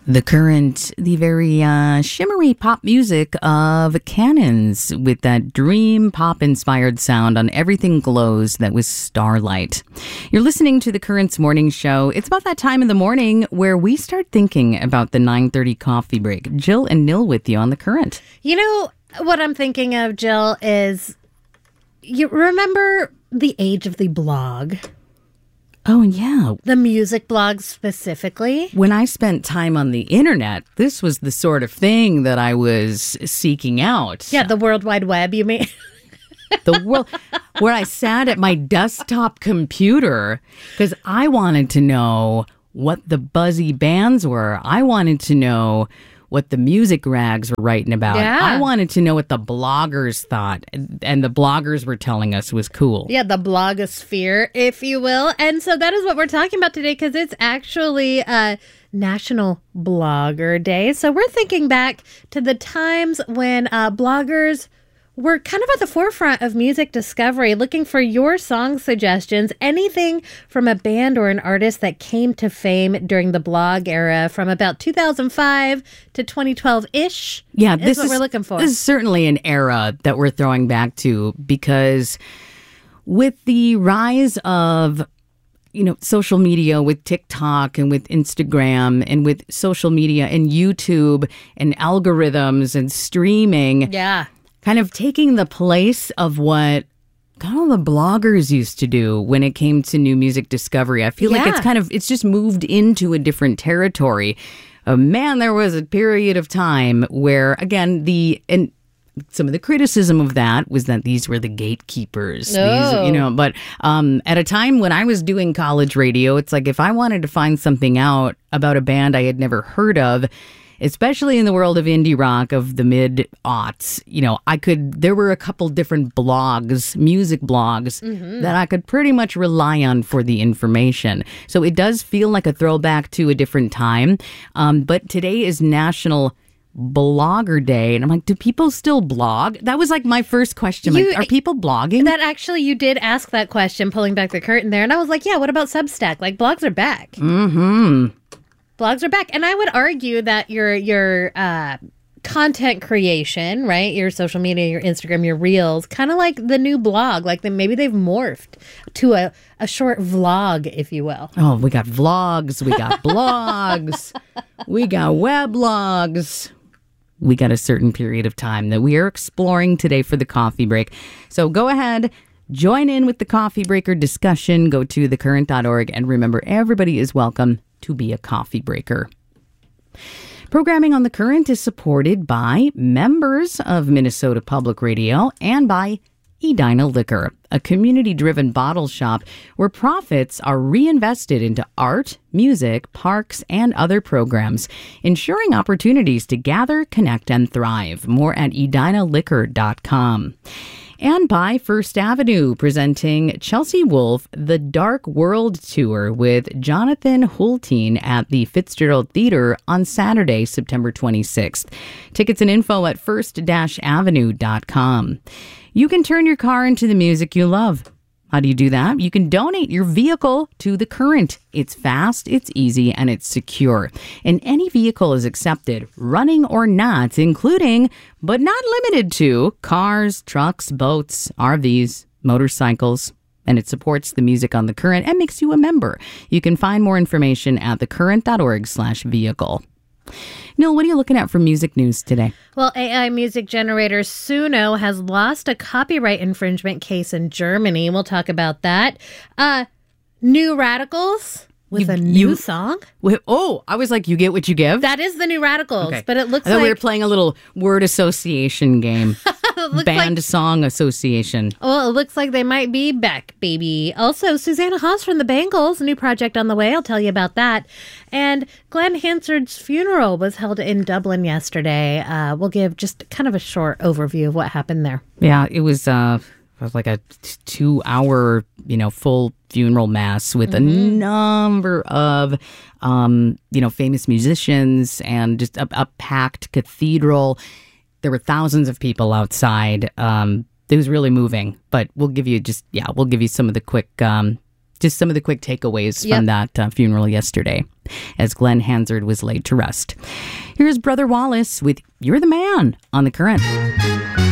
The Current, the very shimmery pop music of Cannons with that dream pop-inspired sound on Everything Glows that was Starlight. You're listening to The Current's morning show. It's about that time in the morning where we start thinking about the 9:30 coffee break. Jill and Nil with you on The Current. You know what I'm thinking of, Jill, is you remember the age of the blog? Oh, yeah. The music blogs specifically. When I spent time on the internet, this was the sort of thing that I was seeking out. Yeah, the World Wide Web, you mean? The world where I sat at my desktop computer because I wanted to know what the buzzy bands were. I wanted to know what the music rags were writing about. Yeah. I wanted to know what the bloggers thought, and the bloggers were telling us was cool. Yeah, the blogosphere, if you will. And so that is what we're talking about today because it's actually National Blogger Day. So we're thinking back to the times when bloggers were kind of at the forefront of music discovery, looking for your song suggestions, anything from a band or an artist that came to fame during the blog era from about 2005 to 2012-ish. Yeah, this is what we're looking for. This is certainly an era that we're throwing back to because with the rise of social media with TikTok and with Instagram and with social media and YouTube and algorithms and streaming. Yeah. Kind of taking the place of what kind of the bloggers used to do when it came to new music discovery. I feel like it's just moved into a different territory. Man, there was a period of time where, again, and some of the criticism of that was that these were the gatekeepers. Oh. But at a time when I was doing college radio, it's like if I wanted to find something out about a band I had never heard of, especially in the world of indie rock of the mid-aughts, there were a couple different blogs, music blogs, that I could pretty much rely on for the information. So it does feel like a throwback to a different time. But today is National Blogger Day. And I'm like, do people still blog? That was like my first question. Are people blogging? That actually, you did ask that question, pulling back the curtain there. And I was like, yeah, what about Substack? Like, blogs are back. Mm-hmm. Blogs are back. And I would argue that your content creation, right? Your social media, your Instagram, your reels, kind of like the new blog. Like maybe they've morphed to a short vlog, if you will. Oh, we got vlogs. We got blogs. We got weblogs. We got a certain period of time that we are exploring today for the coffee break. So go ahead. Join in with the coffee breaker discussion. Go to thecurrent.org. And remember, everybody is welcome to be a coffee breaker. Programming on The Current is supported by members of Minnesota Public Radio and by Edina Liquor, a community-driven bottle shop where profits are reinvested into art, music, parks, and other programs, ensuring opportunities to gather, connect, and thrive. More at edinaliquor.com. And by First Avenue, presenting Chelsea Wolfe, The Dark World Tour with Jonathan Hultine at the Fitzgerald Theater on Saturday, September 26th. Tickets and info at first-avenue.com. You can turn your car into the music you love. How do you do that? You can donate your vehicle to The Current. It's fast, it's easy, and it's secure. And any vehicle is accepted, running or not, including, but not limited to, cars, trucks, boats, RVs, motorcycles. And it supports the music on The Current and makes you a member. You can find more information at thecurrent.org/vehicle. Neil, what are you looking at for music news today? Well, AI music generator Suno has lost a copyright infringement case in Germany. We'll talk about that. New Radicals with a new song. I was like, you get what you give? That is the New Radicals, okay. But it looks I thought like we were playing a little word association game. Band-song association. Well, it looks like they might be back, baby. Also, Susanna Haas from the Bangles, a new project on the way. I'll tell you about that. And Glenn Hansard's funeral was held in Dublin yesterday. We'll give just kind of a short overview of what happened there. Yeah, it was like a 2-hour, full funeral mass with a number of, famous musicians and just a packed cathedral. There were thousands of people outside. It was really moving, but we'll give you some of the quick just some of the quick takeaways from that funeral yesterday as Glenn Hansard was laid to rest. Here's Brother Wallace with You're the Man on The Current.